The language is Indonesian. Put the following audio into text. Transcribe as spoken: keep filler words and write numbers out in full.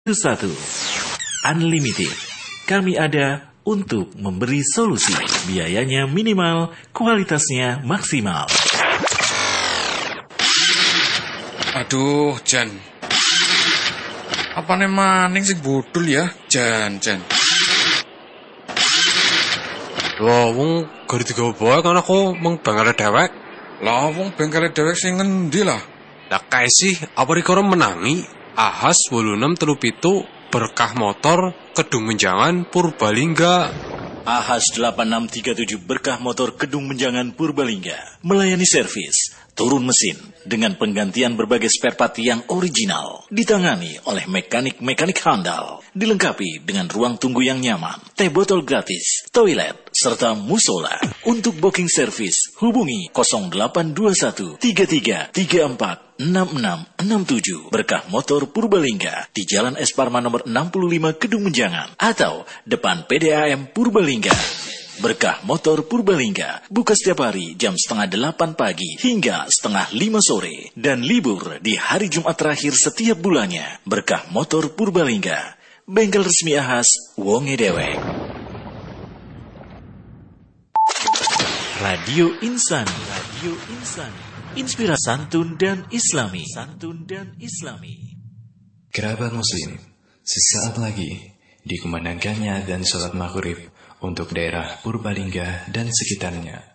Satu, Unlimited. Kami ada untuk memberi solusi. Biayanya minimal, kualitasnya maksimal. Aduh, Jan. Apane maning sing bodol ya, Jan, Jan. Lah wong gari digawa bae kan aku mung bengkel dewek. Lah wong bengkel dewek sing ngendi lah? Lah kae sih apa rikara menangi? Ahas wolu enam telu pitu Berkah Motor Kedung Menjangan Purbalingga. Ahas delapan enam tiga tujuh Berkah Motor Kedung Menjangan Purbalingga melayani servis, turun mesin dengan penggantian berbagai spare part yang original, ditangani oleh mekanik-mekanik handal, dilengkapi dengan ruang tunggu yang nyaman, teh botol gratis, toilet, serta musola. Untuk booking service hubungi nol delapan dua satu tiga tiga tiga empat enam enam enam tujuh. Berkah Motor Purbalingga di Jalan Es Parman nomor enam puluh lima Kedung Menjangan atau depan P D A M Purbalingga. Berkah Motor Purbalingga buka setiap hari jam setengah delapan pagi hingga setengah lima sore dan libur di hari Jumat terakhir setiap bulannya. Berkah Motor Purbalingga, bengkel resmi Ahas wonge dewek. Radio Insani, Radio Insani, inspirasi santun dan islami, santun dan islami. Kerabat muslim, sesaat lagi dikumandangkannya dan sholat maghrib untuk daerah Purbalingga dan sekitarnya.